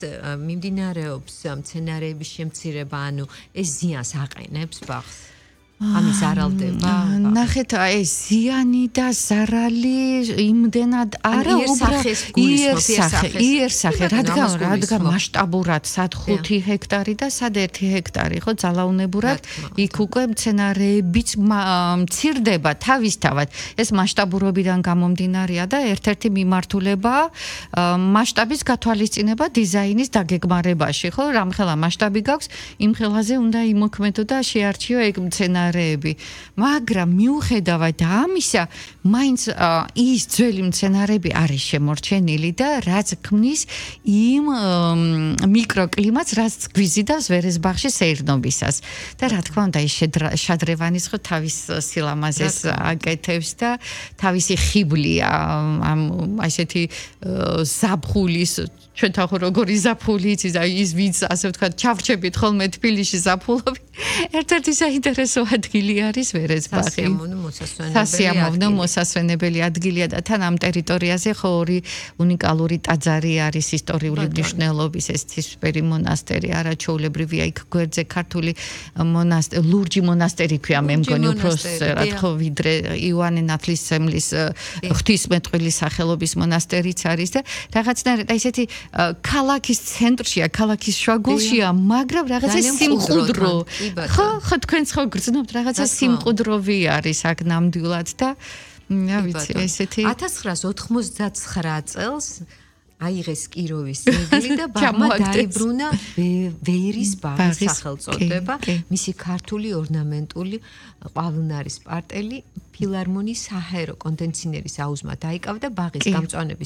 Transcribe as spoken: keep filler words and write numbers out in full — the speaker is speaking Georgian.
მიმდინარეობს მცენარეების შემცირება, ანუ ეს ზიანს აყენებს ბაღს. ამის არალდება. ნახეთ, ეს ზიანი და ზარალი იმდენად არა უბრალოდ იერსახე, იერსახე, რადგან რადგან მასშტაბურად სად ხუთი ჰექტარი და სად ერთი ჰექტარი, ხო, ძალაუნებურად იქ უკვე მცენარეებიც მცირდება თავისთავად. ეს მასშტაბურობიდან გამომდინარეა და ერთ-ერთი მიმართულება მასშტაბის გათვალისწინება დიზაინის დაგეგმარებაში, ხო? რამხელა მასშტაბი გაქვს, იმ ხელაზე უნდა იმოქმედო და შეარჩიო ეგ მცენარე მაგრამ მიუხედავად ამისა, მაინც ის ძველი მცენარეები არის შემორჩენილი და რაც ქმნის იმ მიკროკლიმატს, რაც გვიზიდავს ვერესბაღში სეირნობისას. და რა თქმა უნდა, ის შადრევანის ხო თავის სილამაზეს აკეთებს და თავისი ხიბლია ამ ასეთი ზაფხულის ჩვენთან ხო როგორი ზაფხული იცის და ის ვინც ასე ვთქვათ ჩავრჩებით ხოლმე თბილისში ზაფხულობით ერთ-ერთი საინტერესო ადგილი არის ვერესბაღი. სასიამოვნო მოსასვენებელი ადგილია და თან ამ ტერიტორიაზე ხო ორი უნიკალური ტაძარი არის ისტორიული მნიშვნელობის, ეს ცისფერი მონასტერი, არაჩვეულებრივია იქ გვერდზე ქართული მონასტერი, ლურჯი მონასტერი ქვია მე მგონი უფრო რა თქო ვიდრე იოანე ნათლისმცემლის ღვთისმეტყველის სახელობის მონასტერიც არის და რაღაცნაირად ესეთი ქალაქის ცენტრშია, ქალაქის შუაგულშია, მაგრამ რაღაცა სიმყუდრო. ხო, ხო თქვენც ხო გრძნობთ რაღაცა სიმყუდროვი არის აქ ნამდვილად და რა ვიცი, ესეთი ათას ცხრაას ოთხმოცდაცხრა წელს აიღეს კიროვის ძეგლი და ბაღმა დაიბრუნა ვეირის ბაღის სახელწოდება, მისი ქართული ორნამენტული ყვავილნარის პარტელი ფილარმონიის საჰაერო კონდიციონერის აუზმა დაიკავდა ბაღის გამწვანების